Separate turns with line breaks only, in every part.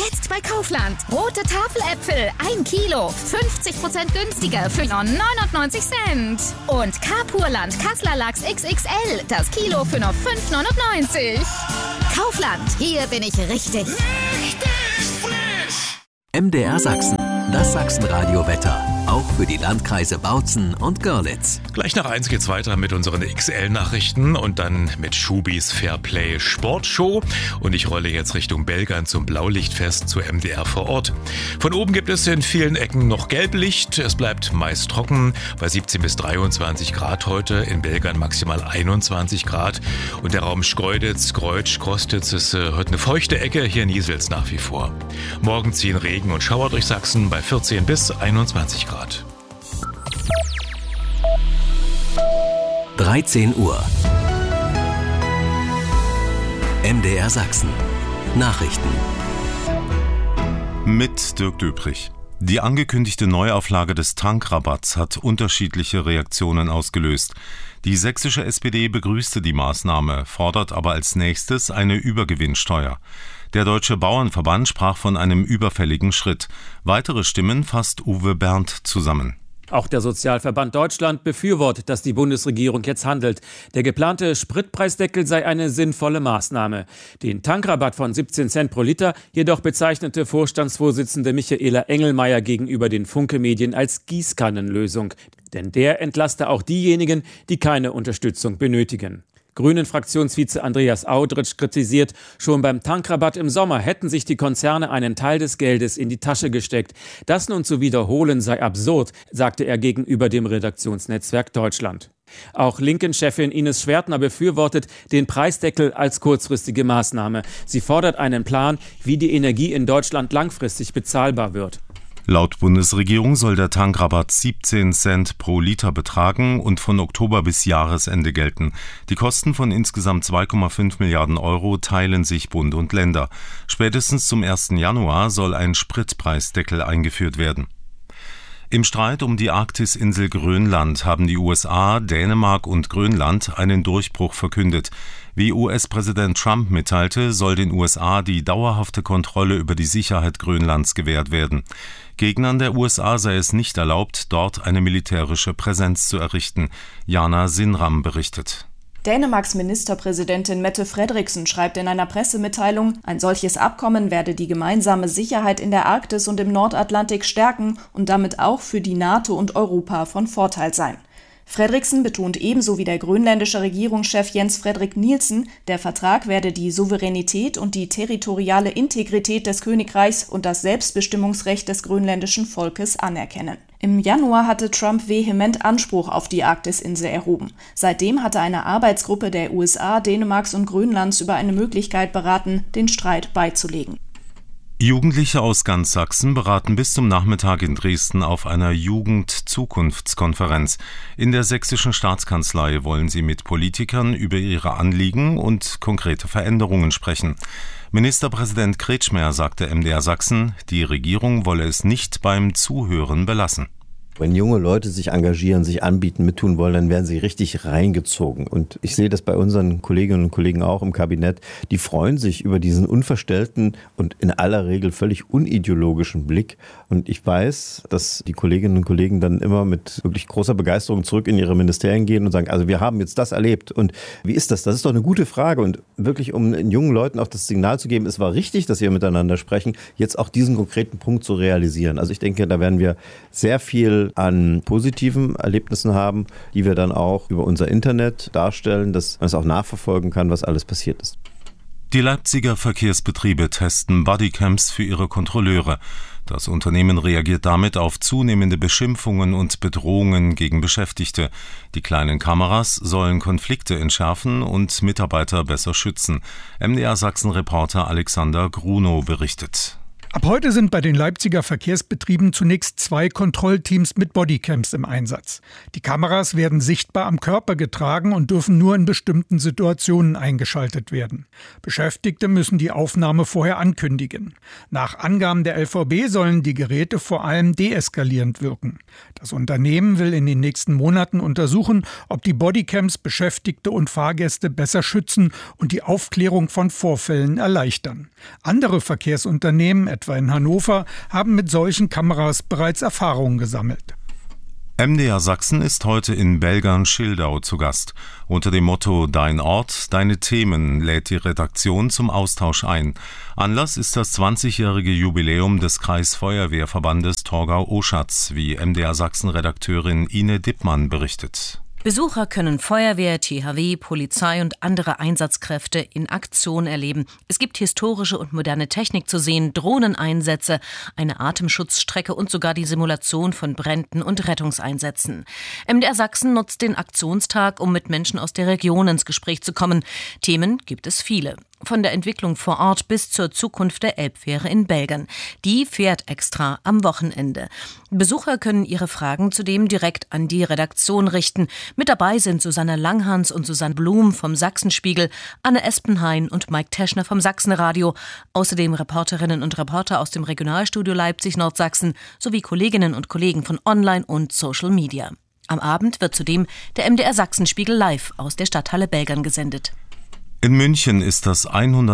Jetzt bei Kaufland. Rote Tafeläpfel, 1 Kilo, 50% günstiger für nur 99 Cent. Und Carpurland Kasseler Lachs XXL, das Kilo für nur 5,99. Kaufland, hier bin ich richtig.
Richtig frisch!
MDR Sachsen, das Sachsenradio-Wetter. Auch für die Landkreise Bautzen und Görlitz.
Gleich nach 1 geht's weiter mit unseren XL-Nachrichten und dann mit Schubis Fairplay Sportshow. Und ich rolle jetzt Richtung Belgern zum Blaulichtfest zu MDR vor Ort. Von oben gibt es in vielen Ecken noch Gelblicht. Es bleibt meist trocken, bei 17 bis 23 Grad heute. In Belgern maximal 21 Grad. Und der Raum Schkeuditz, Greutsch, Krostitz ist heute eine feuchteEcke. Hier nieselt's nach wie vor. Morgen ziehen Regen und Schauer durch Sachsen bei 14 bis 21 Grad.
13 Uhr. MDR Sachsen. Nachrichten.
Mit Dirk Döprich. Die angekündigte Neuauflage des Tankrabatts hat unterschiedliche Reaktionen ausgelöst. Die sächsische SPD begrüßte die Maßnahme, fordert aber als nächstes eine Übergewinnsteuer. Der Deutsche Bauernverband sprach von einem überfälligen Schritt. Weitere Stimmen fasst Uwe Berndt zusammen.
Auch der Sozialverband Deutschland befürwortet, dass die Bundesregierung jetzt handelt. Der geplante Spritpreisdeckel sei eine sinnvolle Maßnahme. Den Tankrabatt von 17 Cent pro Liter jedoch bezeichnete Vorstandsvorsitzende Michaela Engelmeier gegenüber den Funke-Medien als Gießkannenlösung. Denn der entlaste auch diejenigen, die keine Unterstützung benötigen. Grünen-Fraktionsvize Andreas Audritsch kritisiert, schon beim Tankrabatt im Sommer hätten sich die Konzerne einen Teil des Geldes in die Tasche gesteckt. Das nun zu wiederholen sei absurd, sagte er gegenüber dem Redaktionsnetzwerk Deutschland. Auch Linken-Chefin Ines Schwertner befürwortet den Preisdeckel als kurzfristige Maßnahme. Sie fordert einen Plan, wie die Energie in Deutschland langfristig bezahlbar wird.
Laut Bundesregierung soll der Tankrabatt 17 Cent pro Liter betragen und von Oktober bis Jahresende gelten. Die Kosten von insgesamt 2,5 Milliarden Euro teilen sich Bund und Länder. Spätestens zum 1. Januar soll ein Spritpreisdeckel eingeführt werden. Im Streit um die Arktisinsel Grönland haben die USA, Dänemark und Grönland einen Durchbruch verkündet. Wie US-Präsident Trump mitteilte, soll den USA die dauerhafte Kontrolle über die Sicherheit Grönlands gewährt werden. Gegnern der USA sei es nicht erlaubt, dort eine militärische Präsenz zu errichten. Jana Sinram berichtet.
Dänemarks Ministerpräsidentin Mette Frederiksen schreibt in einer Pressemitteilung, ein solches Abkommen werde die gemeinsame Sicherheit in der Arktis und im Nordatlantik stärken und damit auch für die NATO und Europa von Vorteil sein. Frederiksen betont ebenso wie der grönländische Regierungschef Jens Frederik Nielsen, der Vertrag werde die Souveränität und die territoriale Integrität des Königreichs und das Selbstbestimmungsrecht des grönländischen Volkes anerkennen. Im Januar hatte Trump vehement Anspruch auf die Arktisinsel erhoben. Seitdem hatte eine Arbeitsgruppe der USA, Dänemarks und Grönlands über eine Möglichkeit beraten, den Streit beizulegen.
Jugendliche aus ganz Sachsen beraten bis zum Nachmittag in Dresden auf einer Jugend-Zukunftskonferenz. In der sächsischen Staatskanzlei wollen sie mit Politikern über ihre Anliegen und konkrete Veränderungen sprechen. Ministerpräsident Kretschmer sagte MDR Sachsen, die Regierung wolle es nicht beim Zuhören belassen.
Wenn junge Leute sich engagieren, sich anbieten, mittun wollen, dann werden sie richtig reingezogen. Und ich sehe das bei unseren Kolleginnen und Kollegen auch im Kabinett. Die freuen sich über diesen unverstellten und in aller Regel völlig unideologischen Blick. Und ich weiß, dass die Kolleginnen und Kollegen dann immer mit wirklich großer Begeisterung zurück in ihre Ministerien gehen und sagen, also wir haben jetzt das erlebt. Und wie ist das? Das ist doch eine gute Frage. Und wirklich, um den jungen Leuten auch das Signal zu geben, es war richtig, dass wir miteinander sprechen, jetzt auch diesen konkreten Punkt zu realisieren. Also ich denke, da werden wir sehr viel an positiven Erlebnissen haben, die wir dann auch über unser Internet darstellen, dass man es auch nachverfolgen kann, was alles passiert ist.
Die Leipziger Verkehrsbetriebe testen Bodycams für ihre Kontrolleure. Das Unternehmen reagiert damit auf zunehmende Beschimpfungen und Bedrohungen gegen Beschäftigte. Die kleinen Kameras sollen Konflikte entschärfen und Mitarbeiter besser schützen. MDR Sachsen-Reporter Alexander Grunow berichtet.
Ab heute sind bei den Leipziger Verkehrsbetrieben zunächst 2 Kontrollteams mit Bodycams im Einsatz. Die Kameras werden sichtbar am Körper getragen und dürfen nur in bestimmten Situationen eingeschaltet werden. Beschäftigte müssen die Aufnahme vorher ankündigen. Nach Angaben der LVB sollen die Geräte vor allem deeskalierend wirken. Das Unternehmen will in den nächsten Monaten untersuchen, ob die Bodycams Beschäftigte und Fahrgäste besser schützen und die Aufklärung von Vorfällen erleichtern. Andere Verkehrsunternehmen, etwa in Hannover, haben mit solchen Kameras bereits Erfahrungen gesammelt.
MDR Sachsen ist heute in Belgern-Schildau zu Gast. Unter dem Motto »Dein Ort, deine Themen« lädt die Redaktion zum Austausch ein. Anlass ist das 20-jährige Jubiläum des Kreisfeuerwehrverbandes Torgau-Oschatz, wie MDR Sachsen-Redakteurin Ine Dippmann berichtet.
Besucher können Feuerwehr, THW, Polizei und andere Einsatzkräfte in Aktion erleben. Es gibt historische und moderne Technik zu sehen, Drohneneinsätze, eine Atemschutzstrecke und sogar die Simulation von Bränden und Rettungseinsätzen. MDR Sachsen nutzt den Aktionstag, um mit Menschen aus der Region ins Gespräch zu kommen. Themen gibt es viele. Von der Entwicklung vor Ort bis zur Zukunft der Elbfähre in Belgern. Die fährt extra am Wochenende. Besucher können ihre Fragen zudem direkt an die Redaktion richten. Mit dabei sind Susanne Langhans und Susanne Blum vom Sachsenspiegel, Anne Espenhain und Mike Teschner vom Sachsenradio. Außerdem Reporterinnen und Reporter aus dem Regionalstudio Leipzig-Nordsachsen sowie Kolleginnen und Kollegen von Online und Social Media. Am Abend wird zudem der MDR Sachsenspiegel live aus der Stadthalle Belgern gesendet.
In München ist das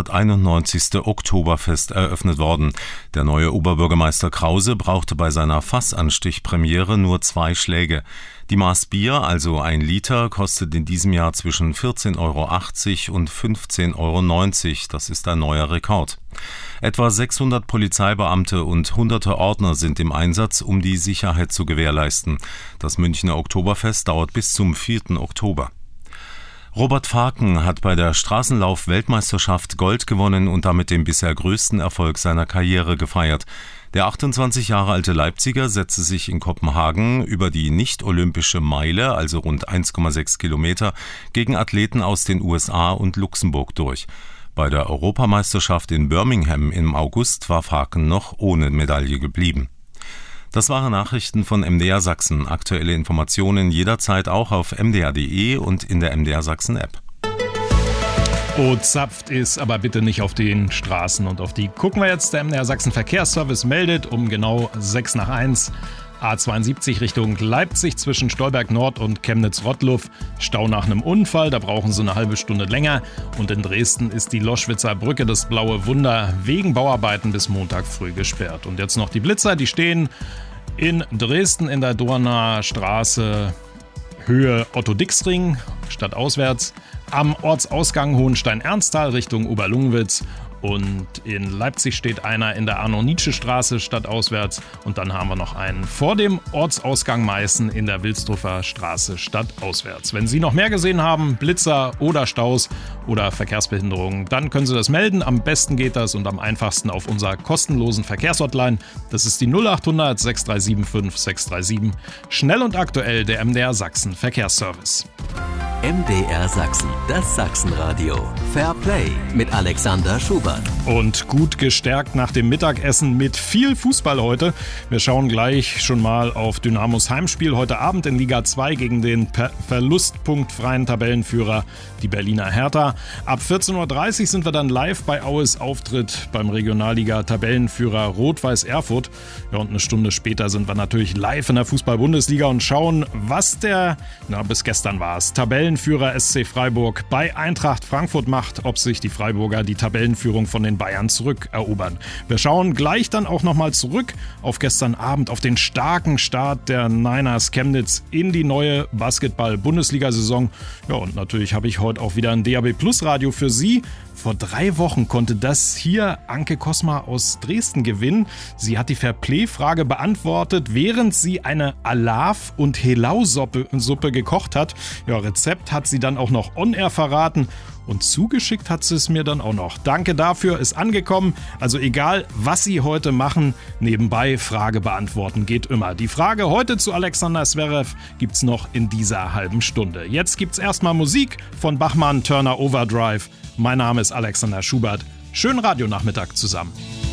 191. Oktoberfest eröffnet worden. Der neue Oberbürgermeister Krause brauchte bei seiner Fassanstichpremiere nur 2 Schläge. Die Maß Bier, also 1 Liter, kostet in diesem Jahr zwischen 14,80 € und 15,90 €. Das ist ein neuer Rekord. Etwa 600 Polizeibeamte und hunderte Ordner sind im Einsatz, um die Sicherheit zu gewährleisten. Das Münchner Oktoberfest dauert bis zum 4. Oktober. Robert Faken hat bei der Straßenlauf-Weltmeisterschaft Gold gewonnen und damit den bisher größten Erfolg seiner Karriere gefeiert. Der 28 Jahre alte Leipziger setzte sich in Kopenhagen über die nicht-olympische Meile, also rund 1,6 Kilometer, gegen Athleten aus den USA und Luxemburg durch. Bei der Europameisterschaft in Birmingham im August war Faken noch ohne Medaille geblieben. Das waren Nachrichten von MDR Sachsen. Aktuelle Informationen jederzeit auch auf mdr.de und in der MDR Sachsen App.
Oh, zapft ist aber bitte nicht auf den Straßen. Und auf die gucken wir jetzt. Der MDR Sachsen Verkehrsservice meldet um genau 6 nach 1. A72 Richtung Leipzig zwischen Stolberg Nord und Chemnitz-Rottluff. Stau nach einem Unfall, da brauchen sie eine halbe Stunde länger. Und in Dresden ist die Loschwitzer Brücke, das Blaue Wunder, wegen Bauarbeiten bis Montag früh gesperrt. Und jetzt noch die Blitzer, die stehen in Dresden in der Dornaer Straße, Höhe Otto-Dix-Ring, stadtauswärts, am Ortsausgang Hohenstein-Ernsthal Richtung Oberlungwitz. Und in Leipzig steht einer in der Arno-Nietzsche-Straße stadtauswärts. Und dann haben wir noch einen vor dem Ortsausgang Meißen in der Wilsdruffer Straße stadtauswärts. Wenn Sie noch mehr gesehen haben, Blitzer oder Staus oder Verkehrsbehinderungen, dann können Sie das melden. Am besten geht das und am einfachsten auf unserer kostenlosen Verkehrshotline. Das ist die 0800 6375 637. Schnell und aktuell der MDR Sachsen Verkehrsservice.
MDR Sachsen, das Sachsenradio. Fair Play mit Alexander Schubert.
Und gut gestärkt nach dem Mittagessen mit viel Fußball heute. Wir schauen gleich schon mal auf Dynamos Heimspiel heute Abend in Liga 2 gegen den verlustpunktfreien Tabellenführer, die Berliner Hertha. Ab 14:30 Uhr sind wir dann live bei Aues Auftritt beim Regionalliga-Tabellenführer Rot-Weiß Erfurt. Ja, und eine Stunde später sind wir natürlich live in der Fußball-Bundesliga und schauen, was bis gestern war es, Tabellenführer SC Freiburg bei Eintracht Frankfurt macht, ob sich die Freiburger die Tabellenführung von den Bayern zurückerobern. Wir schauen gleich dann auch nochmal zurück auf gestern Abend, auf den starken Start der Niners Chemnitz in die neue Basketball-Bundesliga-Saison. Ja, und natürlich habe ich heute auch wieder ein DAB-Plus-Radio für Sie. Vor 3 Wochen konnte das hier Anke Kosma aus Dresden gewinnen. Sie hat die Fairplay-Frage beantwortet, während sie eine Alaf- und Helau-Suppe gekocht hat. Ja, Rezept hat sie dann auch noch on-air verraten. Und zugeschickt hat sie es mir dann auch noch. Danke dafür, ist angekommen. Also egal, was Sie heute machen, nebenbei Frage beantworten geht immer. Die Frage heute zu Alexander Zverev gibt's noch in dieser halben Stunde. Jetzt gibt's erstmal Musik von Bachmann Turner Overdrive. Mein Name ist Alexander Schubert. Schönen Radionachmittag zusammen.